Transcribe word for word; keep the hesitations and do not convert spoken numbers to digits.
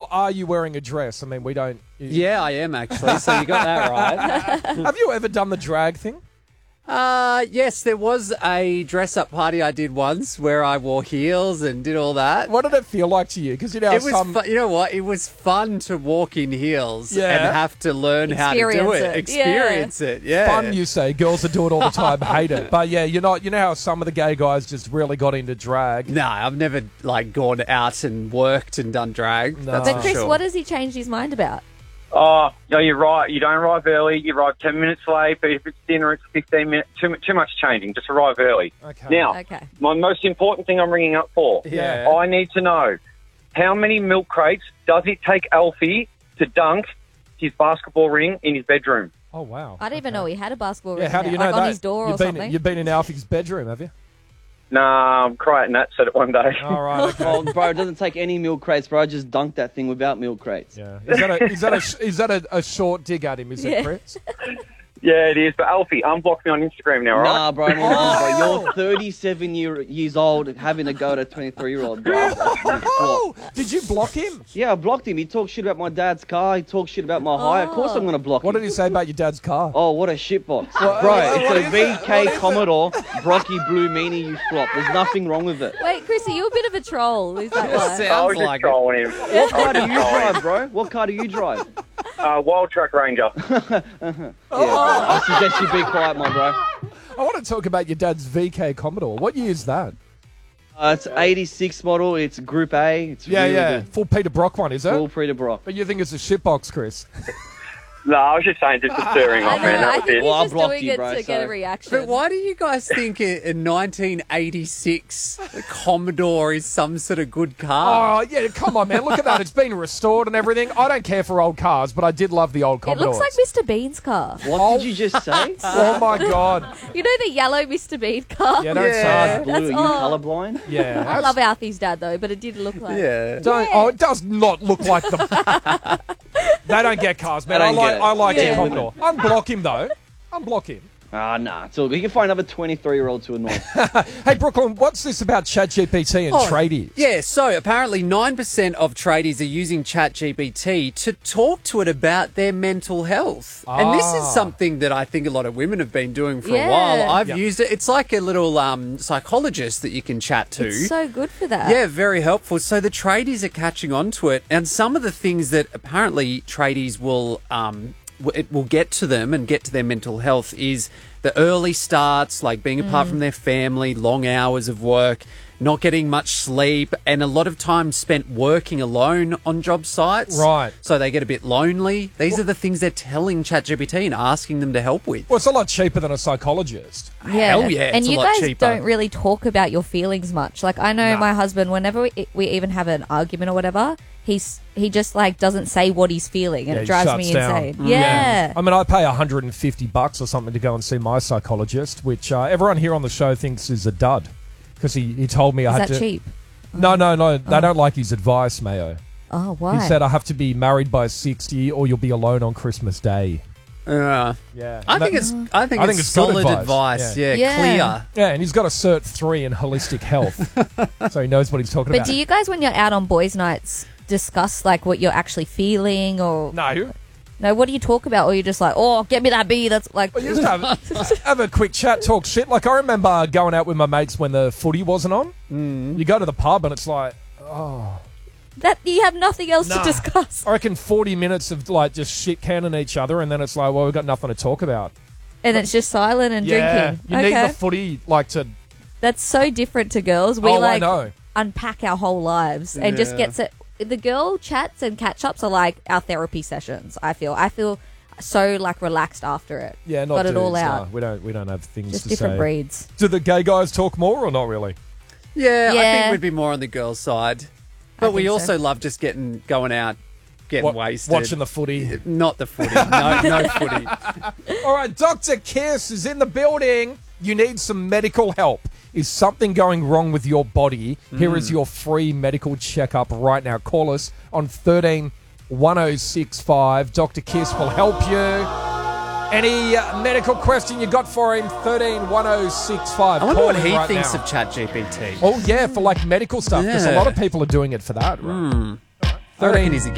are you wearing a dress? I mean, we don't... Yeah, I am actually, so you got that right. Have you ever done the drag thing? Uh, yes, there was a dress-up party I did once where I wore heels and did all that. What did it feel like to you? Because you know, It was, some... fu- you know what? It was fun to walk in heels Yeah. and have to learn how to do Experience it. it. Experience it, yeah. Fun, you say. Girls that do it all the time hate it. But yeah, you're not. You know how some of the gay guys just really got into drag. No, I've never like gone out and worked and done drag. No. That's But for Chris, sure. what has he changed his mind about? Oh, no, you're right. You don't arrive early. You arrive ten minutes late. But if it's dinner, it's fifteen minutes. Too, too much changing. Just arrive early. Okay. Now, Okay. my most important thing I'm ringing up for, Yeah. I need to know how many milk crates does it take Alfie to dunk his basketball ring in his bedroom? Oh wow. I didn't even know he had a basketball Yeah, ring how do there, you know like that? on his door or you've been, something. You've been in Alfie's bedroom, have you? Nah, I'm creating that. Said it one day. All right. Okay. Oh, bro, it doesn't take any milk crates, bro. I just dunked that thing without milk crates. Yeah. Is that a is that a is that a, a short dig at him? Is Yeah. it, Chris? Yeah, it is. But Alfie, unblock me on Instagram now, all right? Nah, bro, I'm not bro. You're thirty-seven year, years old having to go to a twenty-three-year-old, bro. That's really flop. Oh, did you block him? Yeah, I blocked him. He talked shit about my dad's car. He talked shit about my hire. Of course I'm going to block What him. did he say about your dad's car? Oh, what a shitbox. What- Bro, what- what it's is a it? V K What is it? Commodore Brocky Blue Meanie, you flop. There's nothing wrong with it. Wait, Chris, are you a bit of a troll? Is that why? I Sounds was just like it. trolling him. What car do you drive, bro? What car do you drive? Uh, Wild Track Ranger. Yeah, I suggest you be quiet, my bro. I want to talk about your dad's V K Commodore. What year is that? Uh, it's eighty-six model. It's Group A. It's Yeah, really yeah. good. Full Peter Brock one, is it? Full Peter Brock. But you think it's a shitbox, Chris? No, I was just saying, just a stirring I off, man. know, I That was think it. Well, I he's just blocked doing you, it bro, to get so- a reaction. But why do you guys think in in nineteen eighty-six the Commodore is some sort of good car? Oh, yeah, come on, man. Look at that. It's been restored and everything. I don't care for old cars, but I did love the old It Commodores. looks like Mister Bean's car. What did you just say? Oh, my God. You know the yellow Mister Bean car? Yeah, don't Yeah. say Blue, are you all. colourblind? Yeah. I love Alfie's dad, though, but it did look like... Yeah. Don't, Yeah. Oh, it does not look like the... They don't get cars, man. They I don't like, get it. I like Yeah. the Commodore. Unblock him, though. Unblock him. Ah, nah. It's all good. You can find another twenty-three-year-old to annoy. Hey, Brooklyn, what's this about ChatGPT and Oh, tradies? Yeah, so apparently nine percent of tradies are using ChatGPT to talk to it about their mental health. And this is Ah. something that I think a lot of women have been doing for Yeah. a while. I've Yep. used it. It's like a little um, psychologist that you can chat to. It's so good for that. Yeah, very helpful. So the tradies are catching on to it, and some of the things that apparently tradies will um, w- it will get to them and get to their mental health is the early starts, like being apart Mm. from their family, long hours of work, not getting much sleep, and a lot of time spent working alone on job sites. Right. So they get a bit lonely. These are the things they're telling ChatGPT and asking them to help with. Well, it's a lot cheaper than a psychologist. Yeah. Hell yeah, And it's a you lot guys cheaper. don't really talk about your feelings much. Like, I know Nah. my husband, whenever we, we even have an argument or whatever, he's he just, like, doesn't say what he's feeling, and Yeah, it he drives shuts me down. insane. Mm. Yeah. I mean, I pay one hundred fifty bucks or something to go and see my psychologist, which uh, everyone here on the show thinks is a dud because he, he told me I Is had that to. cheap? No, no, no. They don't like his advice, Mayo. Oh, why? He said I have to be married by sixty or you'll be alone on Christmas Day. Uh, Yeah. I And think that- it's I think I it's, think it's good solid advice. advice. Yeah. Yeah, Yeah. clear. Yeah, and he's got a Cert three in holistic health. So he knows what he's talking But about. do you guys, when you're out on boys' nights, discuss, like, what you're actually feeling? Or No. no, what do you talk about? Or you're just like, oh, get me that bee. That's like... Well, you just have, have a quick chat, talk shit. Like, I remember going out with my mates when the footy wasn't on. Mm. You go to the pub and it's like, oh... That you have nothing else Nah. to discuss. I reckon forty minutes of, like, just shit canning each other and then it's like, well, we've got nothing to talk about. And it's just silent and Yeah, drinking. you okay. need the footy, like, to... That's so different to girls. We Oh, I like know. unpack our whole lives and just Yeah. gets it. The girl chats and catch ups are like our therapy sessions. I feel. I feel so like relaxed after it. Yeah, not got it all dudes, out. no. we don't. We don't have things Just to different say. breeds. Do the gay guys talk more or not really? Yeah, I Yeah. think we'd be more on the girls' side. But we think so. also love just getting going out, getting Wa- wasted. Watching the footy. Not the footy. No, no footy. All right, Doctor Kiss is in the building. You need some medical help. Is something going wrong with your body? Here is your free medical checkup right now. Call us on thirteen one oh six five. Doctor Kiss will help you. Any uh, medical question you got for him, thirteen one oh six five. I wonder Call what him he right thinks now. of ChatGPT. Oh, yeah, for like medical stuff, because a Yeah. lot of people are doing it for that, right? I reckon he's a